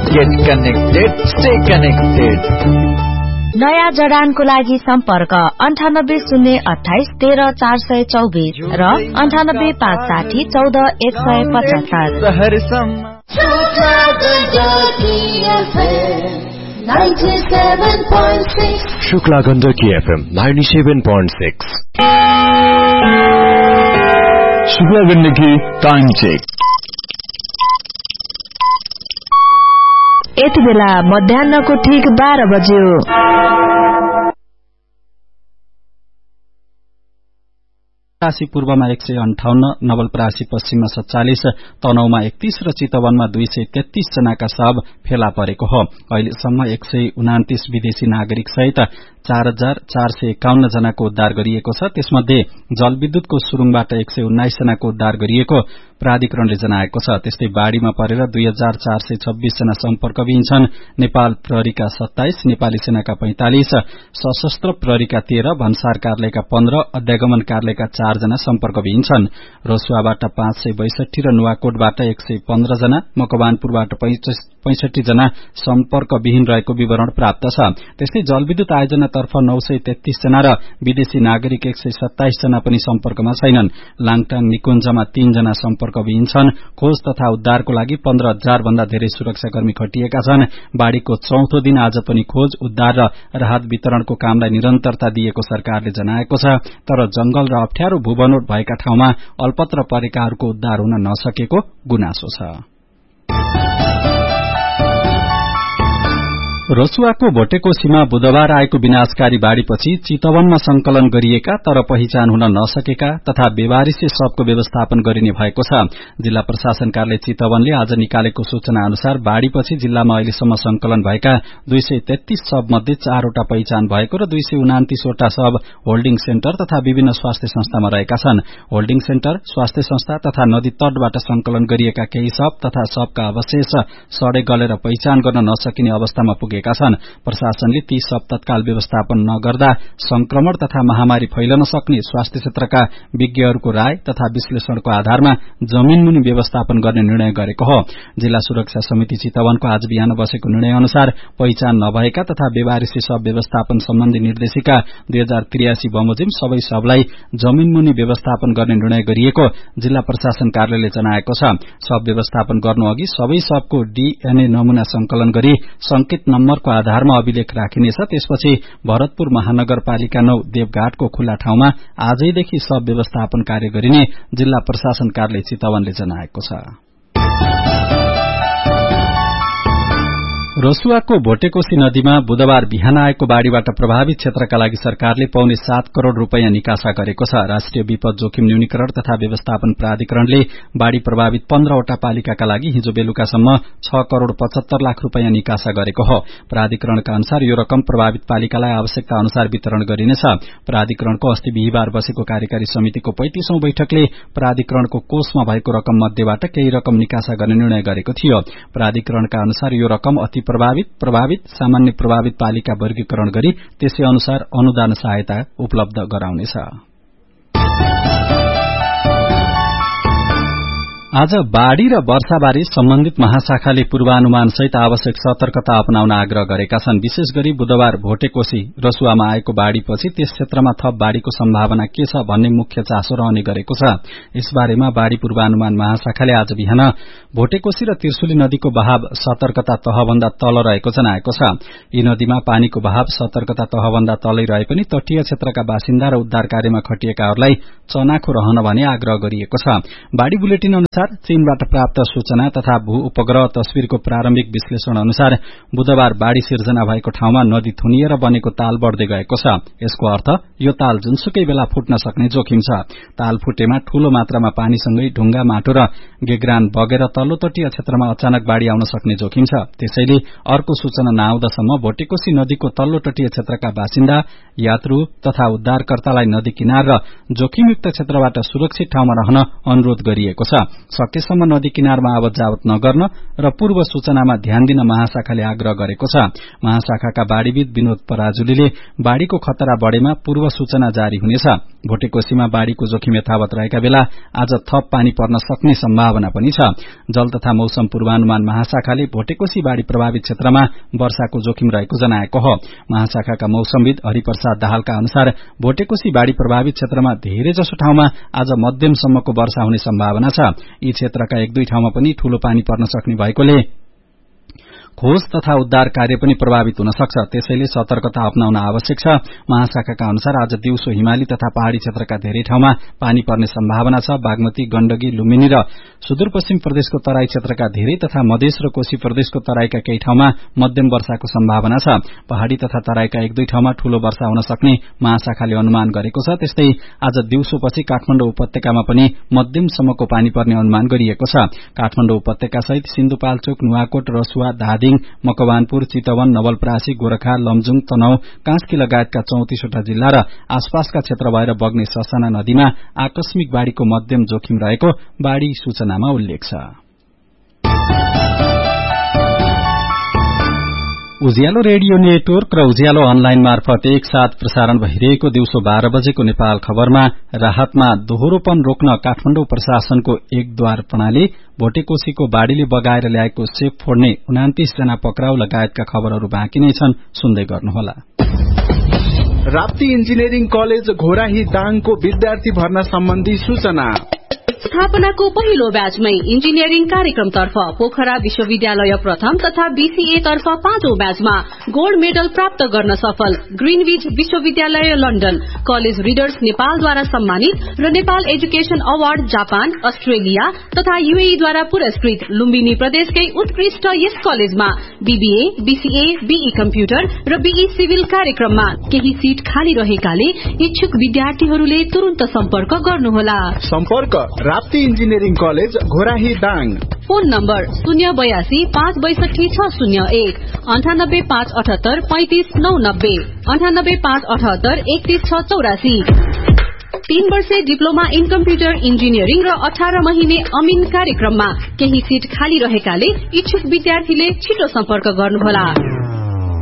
Get connected, stay connected. नयाँ जडानको लागि सम्पर्क 9808131424 र 9856401475 Shukla Gandaki FM 97.6 Shukla Gandaki time check यति बेला मध्याह्नको ठीक 12 बज्यो। परासी पूर्वमा 158, नवलपरासी पश्चिममा 47, तनहुमा 31 र चितवनमा 233 जनाका शव फेला परेको हो। अहिलेसम्म 129 विदेशी नागरिक सहित 4451 जनाको उद्धार गरिएको छ। त्यसमध्ये जलविद्युतको सुरुङबाट 119 जनाको उद्धार गरिएको प्राधिकरणले जनाएको छ। त्यस्तै बाढ़ीमा परेर 2426 जना सम्पर्कविहीन छन्। नेपाल प्रहरीका 27, नेपाली सेनाका 45, सशस्त्र प्रहरीका 13, भन्सार कार्यालयका 15, अध्यागमन कार्यालयका 4 जना सम्पर्कविहीन छन्। रोसुवाबाट 562 र नुवाकोटबाट 115 जना, मकवानपुरबाट 65 जना सम्पर्कविहीन रहेको विवरण प्राप्त छ। त्यस्तै जलविद्युत आयोजनातर्फ 933 जना र विदेशी नागरिक 127 जना पनि सम्पर्कमा छैनन्। लाङटाङ निकुञ्जमा 3 जना सम्पर्कविहीन छन्। खोज तथा उद्धारको लागि 15,000 भन्दा धेरै सुरक्षाकर्मी खटिएका छन्। बाढ़ीको चौथो दिन आज पनि खोज, उद्धार र राहत वितरणको कामलाई निरन्तरता दिएको सरकारले जनाएको छ। तर जंगल र अप्ठ्यारो भूबनोट भएका ठाउँमा अल्पत्र परेकाहरूको उद्धार हुन नसकेको गुनासो छ। रसुवाको भोटेकोसीमा बुधबार आएको विनाशकारी बाढ़ीपछि चितवनमा संकलन गरिएका तर पहिचान हुन नसकेका तथा बेवारिसे शवको व्यवस्थापन गरिने भएको छ। जिल्ला प्रशासन कार्यालय चितवनले आज निकालेको सूचना अनुसार बाढ़ीपछि जिल्लामा अहिलेसम्म संकलन भएका 233 शव मध्ये 4 वटा पहिचान भएको र 229 वटा शव होल्डिङ सेन्टर तथा विभिन्न स्वास्थ्य संस्थामा रहेका छन्। होल्डिङ सेन्टर, स्वास्थ्य संस्था तथा नदी तटबाट संकलन गरिएका केही शव तथा शवका अवशेष सडे गलेर पहिचान गर्न नसकिने अवस्थामा पुगे छन्। प्रशासनले ती शव तत्काल व्यवस्थापन नगर्दा संक्रमण तथा महामारी फैलन सक्ने स्वास्थ्य क्षेत्रका विज्ञहरूको राय तथा विश्लेषणको आधारमा जमीनमुनि व्यवस्थापन गर्ने निर्णय गरेको हो। जिल्ला सुरक्षा समिति चितवनको आज बिहान बसेको निर्णय अनुसार पहिचान नभएका तथा बेवारिसे शव व्यवस्थापन सम्बन्धी निर्देशिका 2083 बमोजिम सबै शवलाई जमीनमुनि व्यवस्थापन गर्ने निर्णय गरिएको जिल्ला प्रशासन कार्यालयले जनाएको छ। शव व्यवस्थापन गर्नु अघि सबै शवको डीएनए नमूना संकलन गरी संकेत नम्बरको आधारमा अभिलेख राखिनेछ। त्यसपछि भरतपुर महानगरपालिका 9 देवघाटको खुल्ला ठाउँमा आजैदेखि शव व्यवस्थापन कार्य गरिने जिल्ला प्रशासन कार्यालय चितवनले जनाएको छ। रसुवाको भोटेकोसी नदीमा बुधबार बिहान आएको बाढ़ीबाट प्रभावित क्षेत्रका लागि सरकारले पौने 7 करोड़ रूपैयाँ निकासा गरेको छ। राष्ट्रिय विपद जोखिम न्यूनीकरण तथा व्यवस्थापन प्राधिकरणले बाढ़ी प्रभावित 15 वटा पालिकाका लागि हिजो बेलुकासम्म 6 करोड़ 75 लाख रूपैयाँ निकासा गरेको हो। प्राधिकरणका अनुसार यो रकम प्रभावित पालिकालाई आवश्यकता अनुसार वितरण गरिनेछ। प्राधिकरणको अस्ति बिहिबार बसेको कार्यकारी समितिको 35औं बैठकले प्राधिकरणको कोषमा भएको रकम मध्येबाट केही रकम निकासा गर्ने निर्णय गरेको थियो। प्राधिकरणका अनुसार यो रकम अति प्रभावित, सामान्य प्रभावित पालिका वर्गीकरण गरी त्यसै अनुसार अनुदान सहायता उपलब्ध गराउनेछ। आज बाढ़ी र वर्षाबारे सम्बन्धित महाशाखाले पूर्वानुमान सहित आवश्यक सतर्कता अपनाउन आग्रह गरेका छन्। विशेष गरी बुधबार भोटेकोसी रसुवामा आएको बाढ़ीपछि त्यस क्षेत्रमा थप बाढ़ीको सम्भावना के छ भन्ने मुख्य चासो रहने गरेको छ। यसबारेमा बाढ़ी पूर्वानुमान महाशाखाले आज बिहान भोटेकोसी र त्रिशुली नदीको बहाव सतर्कता तहभन्दा तल रहेको जनाएको छ। यी नदीमा पानीको बहाव सतर्कता तहभन्दा तलै रहे पनि तटीय क्षेत्रका बासिन्दा र उद्धार कार्यमा खटिएकाहरूलाई चनाखो रहन भनी आग्रह गरिएको छ। बाढ़ी बुलेटिन अनुसार चीनबाट प्राप्त सूचना तथा भू उपग्रह तस्विरको प्रारम्भिक विश्लेषण अनुसार बुधबार बाढ़ी सिर्जना भएको ठाउँमा नदी थुनिएर बनेको ताल बढ़दै गएको छ। यसको अर्थ यो ताल जुनसुकै बेला फुट्न सक्ने जोखिम छ। ताल फुटेमा ठूलो मात्रामा पानीसँगै ढुंगा, माटो र गेग्रान बगेर तल्लो तटीय क्षेत्रमा अचानक बाढ़ी आउन सक्ने जोखिम छ। त्यसैले अर्को सूचना नआउँदासम्म भोटेकोसी नदीको तल्लो तटीय क्षेत्रका बासिन्दा, यात्रु तथा उद्धारकर्तालाई नदी किनार र जोखिमयुक्त क्षेत्रबाट सुरक्षित ठाउँमा रहन अनुरोध गरिएको छ। सकेसम्म नदी किनारमा आवत जावत नगर्न र पूर्व सूचनामा ध्यान दिन महाशाखाले आग्रह गरेको छ। महाशाखाका बाढ़ीविद विनोद पराजुलीले बाढ़ीको खतरा बढ़ेमा पूर्व सूचना जारी हुनेछ। भोटेकोशीमा बाढ़ीको जोखिम यथावत रहेका बेला आज थप पानी पर्न सक्ने सम्भावना पनि छ। जल तथा मौसम पूर्वानुमान महाशाखाले भोटेकोशी बाढ़ी प्रभावित क्षेत्रमा वर्षाको जोखिम रहेको जनाएको हो। महाशाखाका मौसमविद हरिप्रसाद दाहालका अनुसार भोटेकोशी बाढ़ी प्रभावित क्षेत्रमा धेरै जसो ठाउँमा आज मध्यमसम्मको वर्षा हुने सम्भावना छ। यी क्षेत्रका एक दुई ठाउँमा पनि ठूलो पानी पर्न सक्ने भएकोले खोज तथा उद्धार कार्य पनि प्रभावित हुन सक्छ। त्यसैले सतर्कता अपनाउन आवश्यक छ। महाशाखाका अनुसार आज दिउँसो हिमाली तथा पहाड़ी क्षेत्रका धेरै ठाउँमा पानी पर्ने सम्भावना छ। बागमती, गण्डकी, लुम्बिनी र सुदूरपश्चिम प्रदेशको तराई क्षेत्रका धेरै तथा मधेस र कोशी प्रदेशको तराईका केही ठाउँमा मध्यम वर्षाको सम्भावना छ। पहाड़ी तथा तराईका एक दुई ठाउँमा ठूलो वर्षा हुन सक्ने महाशाखाले अनुमान गरेको छ। त्यस्तै आज दिउँसोपछि काठमाडौँ उपत्यकामा पनि मध्यमसम्मको पानी पर्ने अनुमान गरिएको छ। काठमाडौँ उपत्यका सहित सिन्धुपाल्चोक, नुवाकोट, रसुवा, धादिङ, मकवानपुर, चितवन, नवलपरासी, गोरखा, लमजुङ, तनहु, कास्की लगायतका 34वटा जिल्ला र आसपासका क्षेत्र भएर बग्ने ससाना नदीमा आकस्मिक बाढ़ीको मध्यम जोखिम रहेको बाढ़ी सूचनामा उल्लेख छ। उज्यालो रेडियो नेटवर्क र उज्यालो अनलाइन मार्फत एकसाथ प्रसारण भइरहेको दिउँसो 12 बजेको नेपाल खबरमा राहतमा दोहोरोपन रोक्न काठमाडौँ प्रशासनको एकद्वार प्रणाली, भोटेकोशीको बाढ़ीले बगाएर ल्याएको सेप फोड्ने 29 जना पक्राउ लगायतका खबरहरू बाँकी नै छन्। सुन्दै गर्नुहोला। राप्ती इन्जिनियरिङ कलेज घोराही दाङको विद्यार्थी भर्ना सम्बन्धी सूचना। स्थापनाको पहिलो ब्याचमै इन्जिनियरिङ कार्यक्रमतर्फ पोखरा विश्वविद्यालय प्रथम तथा बीसीए तर्फ 5औं ब्याचमा गोल्ड मेडल प्राप्त गर्न सफल ग्रीनविच विश्वविद्यालय लन्डन, कलेज रिडर्स नेपालद्वारा सम्मानित र Nepal education award Japan, Australia तथा यूएईद्वारा पुरस्कृत लुम्बिनी प्रदेशकै उत्कृष्ट यस कलेजमा बीबीए, बीसीए, बीई कम्प्युटर र बीई सिभिल कार्यक्रममा केही सीट खाली रहेकाले इच्छुक विद्यार्थीहरूले तुरन्त सम्पर्क गर्नुहोला। सम्पर्क Rapti engineering college Ghorahi Dang. Phone number 082 562 601 98 578 35 990 98 578 31 684। 3 वर्षे डिप्लोमा इन कम्प्युटर इन्जिनियरिङ र 18 महिने अमिन कार्यक्रममा केही सीट खाली रहेकाले इच्छुक विद्यार्थीले छिटो सम्पर्क गर्नुहोला।